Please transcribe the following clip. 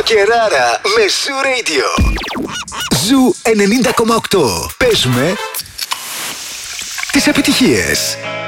Ροκεράρα με Zoo Radio. Zoo 90,8. Παίζουμε τις επιτυχίες.